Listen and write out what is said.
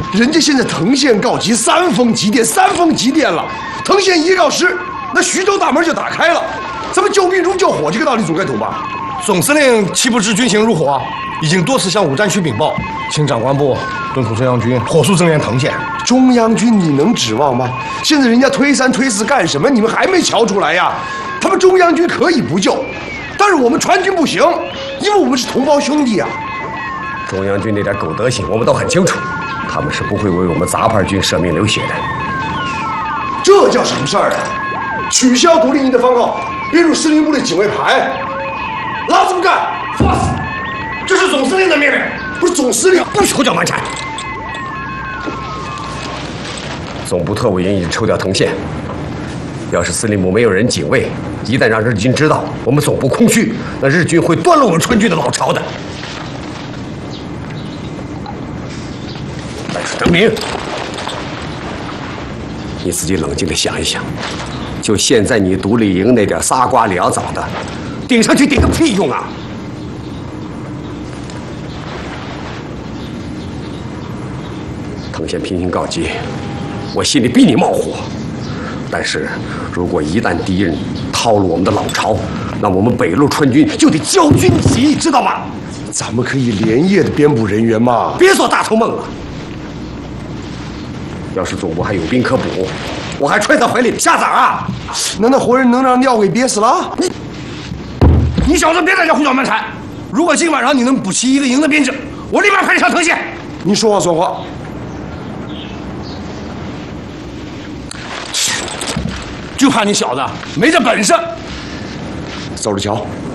人家现在藤县告急，3封急电，3封急电了。藤县一告失，那徐州大门就打开了。咱们救兵如救火，这个道理总该懂吧？ 总司令岂不知军情如火？已经多次向五战区禀报，请长官部敦促中央军火速增援藤县。 中央军你能指望吗？现在人家推3推4干什么？你们还没瞧出来呀？他们中央军可以不救，但是我们川军不行，因为我们是同胞兄弟啊。 中央军那点狗德行我们都很清楚，他们是不会为我们杂牌军舍命流血的。 这叫什么事儿啊？取消独立营的番号，编入司令部的警卫排，老子不干！放肆！这是总司令的命令，不是总司令不许胡搅蛮缠。总部特务营已经抽调藤县，要是司令部没有人警卫，一旦让日军知道我们总部空虚，那日军会端了我们川军的老巢的。但是张明，你自己冷静地想一想，就现在你独立营那点仨瓜俩枣的，顶上去顶个屁用啊！藤县频频告急，我心里比你冒火。但是，如果一旦敌人掏了我们的老巢，那我们北路川军就得交军旗，知道吗？ 咱们可以连夜的编补人员嘛。 别做大头梦了。要是总部还有兵可补，我还揣在怀里下崽啊！ 难道活人能让尿给憋死了？ 你小子别在这胡搅蛮缠！如果今晚上你能补齐一个营的编制，我立马派你上藤县。 你说话算话。 就怕你小子没这本事。 走着瞧。